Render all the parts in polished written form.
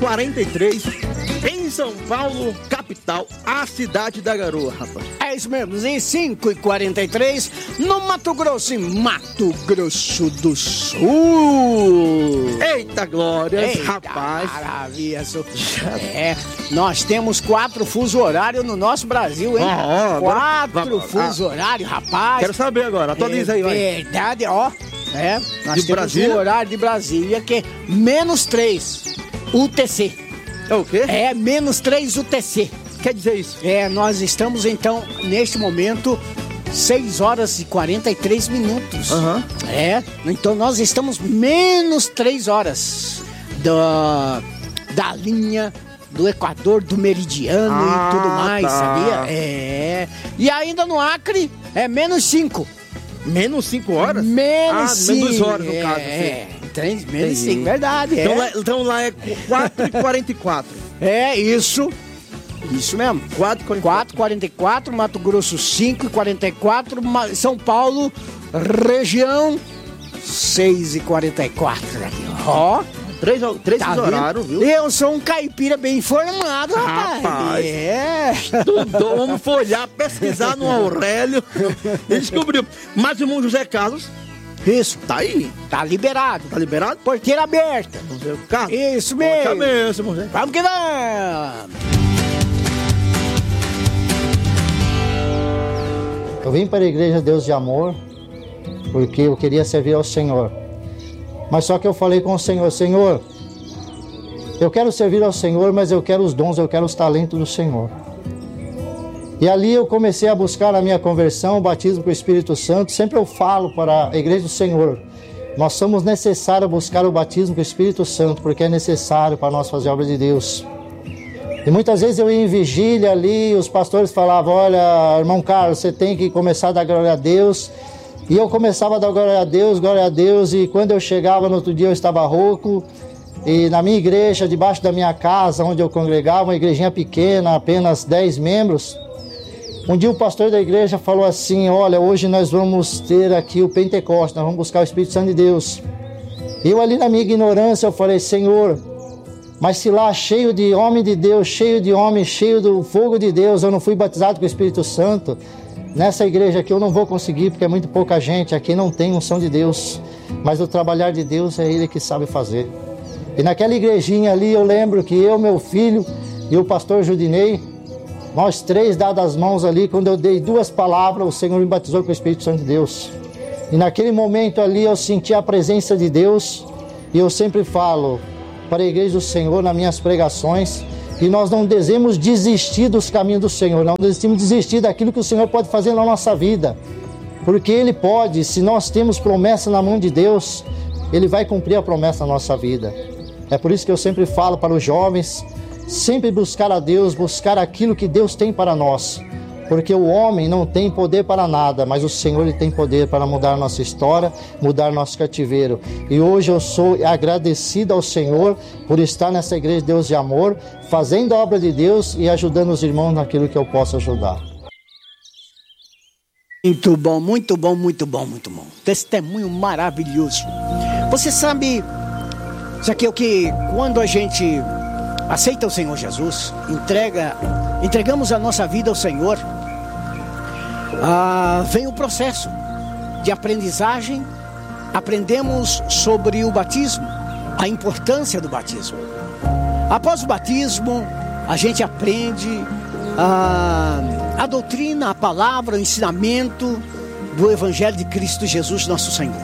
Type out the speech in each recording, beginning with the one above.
4h43 em São Paulo, capital, a cidade da garoa, rapaz. É isso mesmo, em 5h43 no Mato Grosso, em Mato Grosso do Sul. Eita glória, Eita, rapaz. Maravilha, nós temos 4 fuso horário no nosso Brasil, hein? 4 fuso horário, rapaz. Quero saber agora, atualiza aí, vai. Verdade, ó. Nós temos Brasília? o horário de Brasília que é -3 UTC. É o quê? É -3 UTC. Quer dizer isso? Nós estamos então, neste momento, 6h43. Então nós estamos -3 horas da linha do Equador, do meridiano e tudo mais, sabia? E ainda no Acre é -5. Menos 5 horas? Menos 2 horas, no caso. Menos 5, verdade. Então lá é 4h44. Isso mesmo. 4h44, Mato Grosso 5h44, São Paulo, região 6h44. Ó. 3 horários, viu? Eu sou um caipira bem informado, rapaz. Vamos folhar, pesquisar no Aurélio. E descobriu. Mas o irmão José Carlos. Isso. Tá aí. Tá liberado. Tá liberado? Porteira aberta. Carlos. Isso mesmo. José. Vamos que vamos. Eu vim para a Igreja Deus de Amor porque eu queria servir ao Senhor. Mas só que eu falei com o Senhor, Senhor, eu quero servir ao Senhor, mas eu quero os dons, eu quero os talentos do Senhor. E ali eu comecei a buscar a minha conversão, o batismo com o Espírito Santo. Sempre eu falo para a Igreja do Senhor, nós somos necessários buscar o batismo com o Espírito Santo, porque é necessário para nós fazer a obra de Deus. E muitas vezes eu ia em vigília ali, os pastores falavam, olha, irmão Carlos, você tem que começar a dar glória a Deus. E eu começava a dar glória a Deus, e quando eu chegava no outro dia eu estava rouco. E na minha igreja, debaixo da minha casa, onde eu congregava, uma igrejinha pequena, apenas 10 membros. Um dia o pastor da igreja falou assim, olha, hoje nós vamos ter aqui o Pentecostes, nós vamos buscar o Espírito Santo de Deus. E eu ali na minha ignorância, eu falei, Senhor, mas se lá cheio de homem de Deus, cheio de homem, cheio do fogo de Deus, eu não fui batizado com o Espírito Santo, nessa igreja aqui eu não vou conseguir, porque é muito pouca gente, aqui não tem unção de Deus, mas o trabalhar de Deus é Ele que sabe fazer. E naquela igrejinha ali eu lembro que eu, meu filho e o pastor Judinei, nós 3 dadas as mãos ali, quando eu dei 2 palavras, o Senhor me batizou com o Espírito Santo de Deus. E naquele momento ali eu senti a presença de Deus, e eu sempre falo para a igreja do Senhor nas minhas pregações, e nós não devemos desistir dos caminhos do Senhor, não devemos desistir daquilo que o Senhor pode fazer na nossa vida, porque Ele pode, se nós temos promessa na mão de Deus, Ele vai cumprir a promessa na nossa vida. É por isso que eu sempre falo para os jovens, sempre buscar a Deus, buscar aquilo que Deus tem para nós, porque o homem não tem poder para nada, mas o Senhor Ele tem poder para mudar a nossa história, mudar nosso cativeiro. E hoje eu sou agradecido ao Senhor por estar nessa igreja de Deus de Amor, fazendo a obra de Deus e ajudando os irmãos naquilo que eu posso ajudar. Muito bom, muito bom, muito bom, muito bom. Testemunho maravilhoso. Você sabe, Zaqueu, que quando a gente aceita o Senhor Jesus, entregamos a nossa vida ao Senhor, vem o processo de aprendizagem. Aprendemos sobre o batismo, a importância do batismo. Após o batismo, a gente aprende a doutrina, a palavra, o ensinamento do Evangelho de Cristo Jesus, nosso Senhor.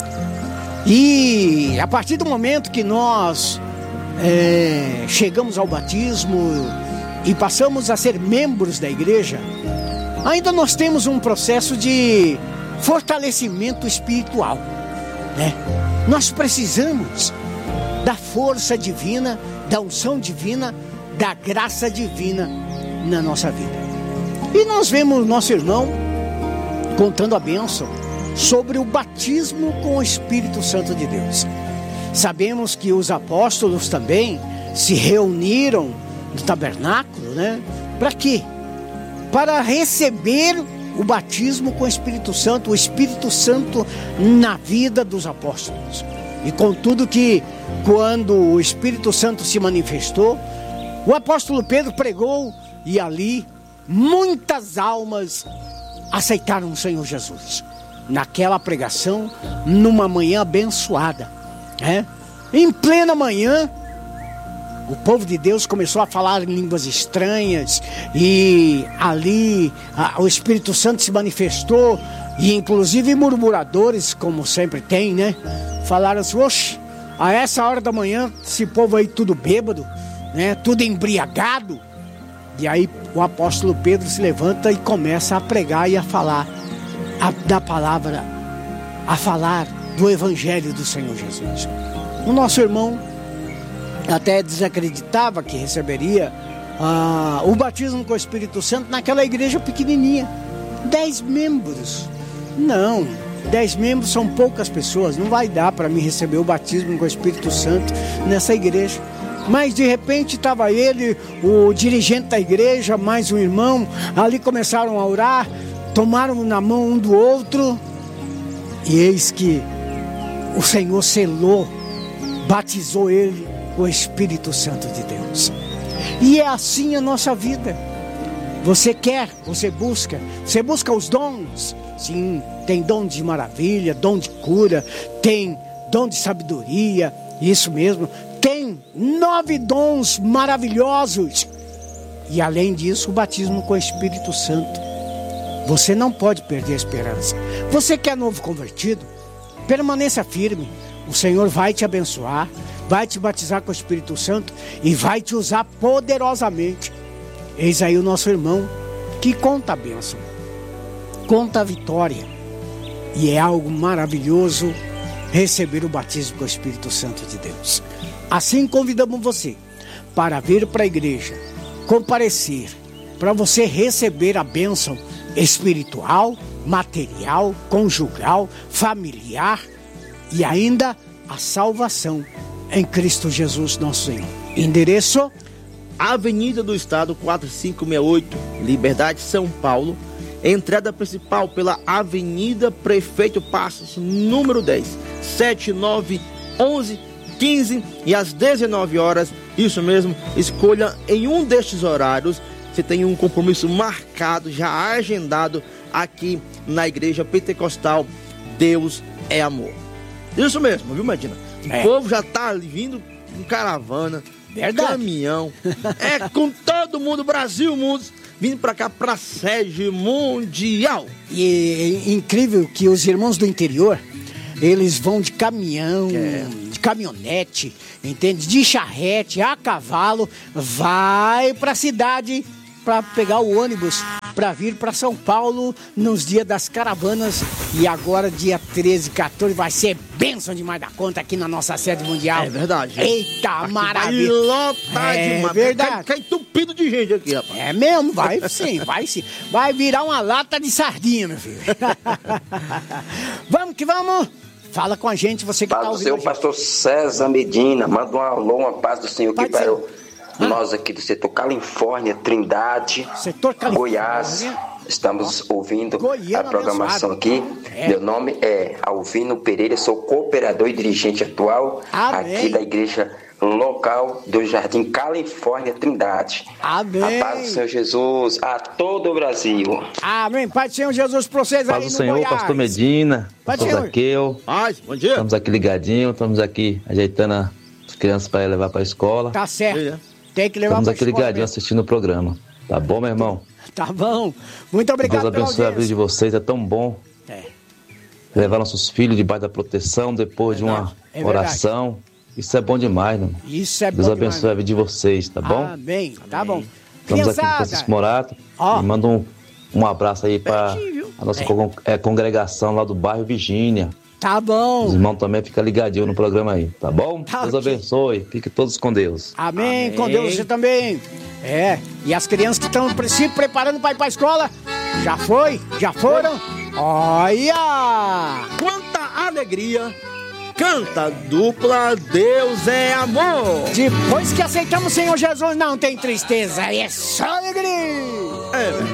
E a partir do momento que nós chegamos ao batismo e passamos a ser membros da igreja, ainda nós temos um processo de fortalecimento espiritual, né? Nós precisamos da força divina, da unção divina, da graça divina na nossa vida. E nós vemos nosso irmão contando a bênção sobre o batismo com o Espírito Santo de Deus. Sabemos que os apóstolos também se reuniram no tabernáculo, né? Para quê? Para receber o batismo com o Espírito Santo na vida dos apóstolos. E contudo que quando o Espírito Santo se manifestou, o apóstolo Pedro pregou e ali muitas almas aceitaram o Senhor Jesus. Naquela pregação, numa manhã abençoada, em plena manhã, o povo de Deus começou a falar em línguas estranhas e ali o Espírito Santo se manifestou e inclusive murmuradores, como sempre tem, né? Falaram assim: oxe, a essa hora da manhã, esse povo aí tudo bêbado, né? Tudo embriagado. E aí o apóstolo Pedro se levanta e começa a pregar e a falar da palavra, a falar do Evangelho do Senhor Jesus. O nosso irmão até desacreditava que receberia o batismo com o Espírito Santo naquela igreja pequenininha. 10 membros. Não, 10 membros são poucas pessoas. Não vai dar para mim receber o batismo com o Espírito Santo nessa igreja. Mas de repente estava ele, o dirigente da igreja, mais um irmão. Ali começaram a orar, tomaram na mão um do outro. E eis que o Senhor selou, batizou ele com o Espírito Santo de Deus. E é assim a nossa vida. Você quer, você busca os dons. Sim, tem dom de maravilha, dom de cura, tem dom de sabedoria, isso mesmo. Tem 9 dons maravilhosos. E além disso, o batismo com o Espírito Santo. Você não pode perder a esperança. Você que é novo convertido, permaneça firme. O Senhor vai te abençoar, vai te batizar com o Espírito Santo e vai te usar poderosamente. Eis aí o nosso irmão que conta a bênção, conta a vitória. E é algo maravilhoso receber o batismo com o Espírito Santo de Deus. Assim convidamos você para vir para a igreja, comparecer, para você receber a bênção espiritual, material, conjugal, familiar e ainda a salvação em Cristo Jesus nosso Senhor. Endereço: Avenida do Estado 4568, Liberdade, São Paulo. Entrada principal pela Avenida Prefeito Passos, número 10, 7, 9, 11, 15 e às 19 horas. Isso mesmo, escolha em um destes horários. Você tem um compromisso marcado, já agendado aqui na Igreja Pentecostal Deus é Amor. Isso mesmo, viu, Medina? O povo já tá ali vindo em caravana, verdade, caminhão, com todo mundo, Brasil, mundo, vindo pra cá, pra sede mundial. E é incrível que os irmãos do interior, eles vão de caminhão, de caminhonete, entende? De charrete, a cavalo, vai pra cidade para pegar o ônibus, para vir para São Paulo nos dias das caravanas. E agora, dia 13, 14, vai ser bênção demais da conta aqui na nossa sede mundial. É verdade. Eita, aqui maravilha. Vai lotar demais. Verdade. Cai entupido de gente aqui, rapaz. É mesmo, vai sim, vai sim. Vai virar uma lata de sardinha, meu filho. Vamos que vamos. Fala com a gente, você que está ouvindo. Paz do Senhor, pastor César Medina. Manda um alô, uma paz do Senhor aqui para nós aqui do setor Califórnia, Trindade, Goiás. Estamos ouvindo a programação aqui. Meu nome é Alvino Pereira, sou cooperador e dirigente atual aqui da igreja local do Jardim Califórnia, Trindade. Amém. A paz do Senhor Jesus a todo o Brasil. Amém. Paz do Senhor Jesus para vocês aí no Goiás. Paz do Senhor, pastor Medina, pastor Zaqueu. Bom dia. Estamos aqui ligadinhos, estamos aqui ajeitando as crianças para levar para a escola. Tá certo. Tem que levar para a escola. Estamos aqui ligadinhos assistindo o programa. Tá bom, meu irmão? Tá bom. Muito obrigado pela audiência. Deus abençoe a vida de vocês, é tão bom. Levar nossos filhos debaixo da proteção depois de uma oração. Isso é bom demais, né? Isso é bom. Deus abençoe a vida de vocês, tá bom? Amém. Tá bom. Estamos aqui com Francisco Morato. E manda um abraço aí para a nossa congregação lá do bairro Virgínia. Tá bom. Os irmãos também ficam ligadinhos no programa aí, tá bom? Deus abençoe. Fiquem todos com Deus. Amém. Com Deus você também. E as crianças que estão se preparando para ir para a escola, já foram. Olha! Quanta alegria! Canta dupla, Deus é amor. Depois que aceitamos o Senhor Jesus, não tem tristeza, é só alegria.